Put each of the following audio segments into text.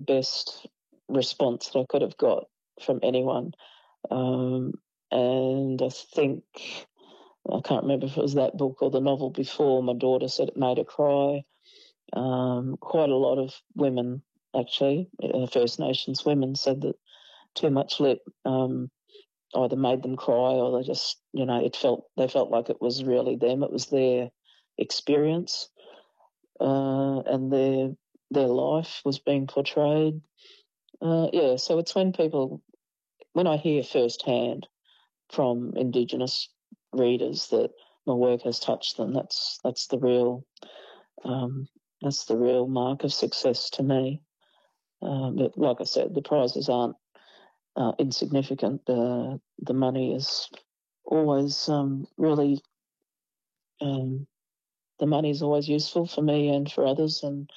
best response that I could have got from anyone. And I think, I can't remember if it was that book or the novel before, my daughter said it made her cry. Quite a lot of women, actually, First Nations women, said that Too Much Lip either made them cry or they just, they felt like it was really them. It was their experience, and their life was being portrayed. So it's when I hear firsthand from Indigenous readers that my work has touched them, that's the real mark of success to me. But like I said, the prizes aren't insignificant. The money is always really. The money is always useful for me and for others, and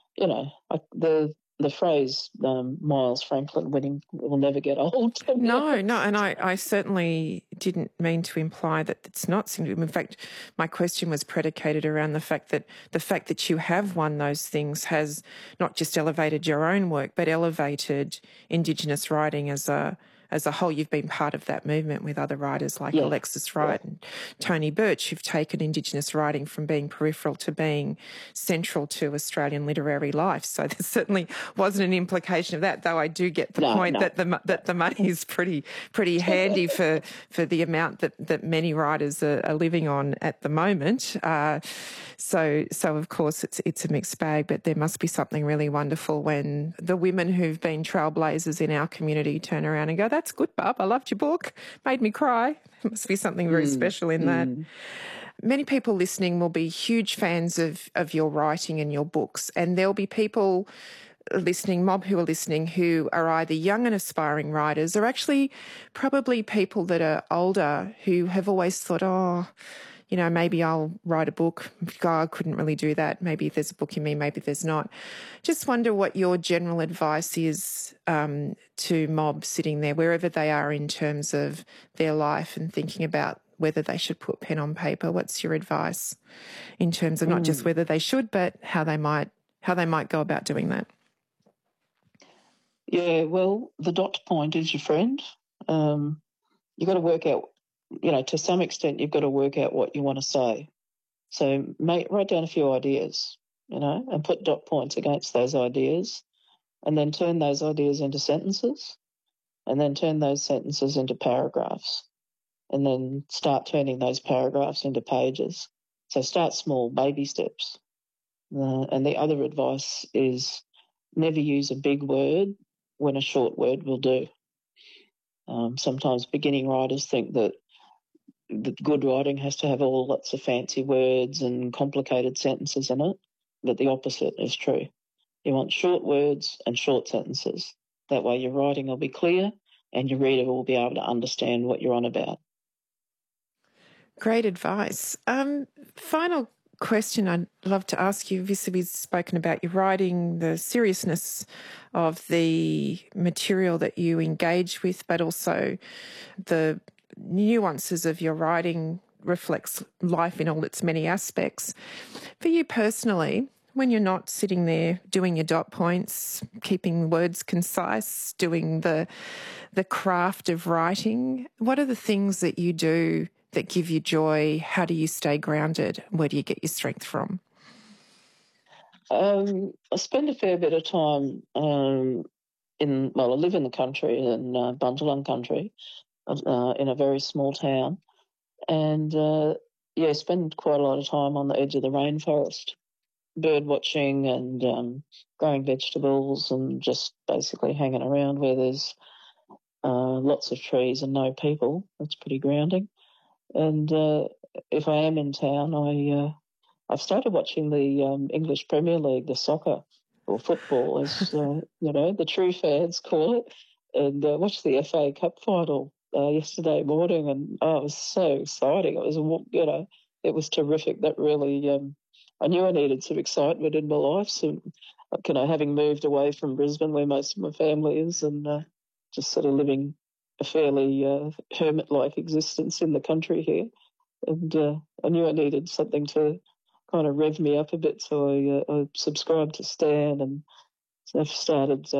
the phrase Miles Franklin winning will never get old. No, and I certainly didn't mean to imply that it's not significant. In fact, my question was predicated around the fact that you have won those things has not just elevated your own work, but elevated Indigenous writing as a whole. You've been part of that movement with other writers like Alexis Wright and Tony Birch, who've taken Indigenous writing from being peripheral to being central to Australian literary life. So there certainly wasn't an implication of that, though I do get the point that the money is pretty handy for the amount that many writers are living on at the moment. So of course it's a mixed bag, but there must be something really wonderful when the women who've been trailblazers in our community turn around and go, "That's good, Bub. I loved your book. Made me cry." There must be something very special in that. Many people listening will be huge fans of your writing and your books, and there'll be people listening, mob who are listening, who are either young and aspiring writers or actually probably people that are older who have always thought, maybe I'll write a book. God, I couldn't really do that. Maybe there's a book in me, maybe there's not. Just wonder what your general advice is to mob sitting there, wherever they are in terms of their life and thinking about whether they should put pen on paper. What's your advice in terms of not just whether they should, but how they might go about doing that? Yeah, well, the dot point is your friend. You've got to work out, to some extent, you've got to work out what you want to say. So write down a few ideas, and put dot points against those ideas, and then turn those ideas into sentences, and then turn those sentences into paragraphs, and then start turning those paragraphs into pages. So start small, baby steps. And the other advice is never use a big word when a short word will do. Sometimes beginning writers think that good writing has to have lots of fancy words and complicated sentences in it, but the opposite is true. You want short words and short sentences. That way your writing will be clear and your reader will be able to understand what you're on about. Great advice. Final question I'd love to ask you. Obviously, we've spoken about your writing, the seriousness of the material that you engage with, but also the nuances of your writing reflects life in all its many aspects. For you personally, when you're not sitting there doing your dot points, keeping words concise, doing the craft of writing, what are the things that you do that give you joy? How do you stay grounded? Where do you get your strength from? I spend a fair bit of time I live in the country, in Bundjalung country, in a very small town, and spend quite a lot of time on the edge of the rainforest, bird watching and growing vegetables and just basically hanging around where there's lots of trees and no people. That's pretty grounding. And if I am in town, I've started watching the English Premier League, the soccer or football, as the true fans call it, and watched the FA Cup final yesterday morning, and it was so exciting. It was it was terrific. That really, I knew I needed some excitement in my life. So, having moved away from Brisbane, where most of my family is, and just sort of living a fairly hermit-like existence in the country here. And I knew I needed something to kind of rev me up a bit, so I subscribed to Stan, and I've started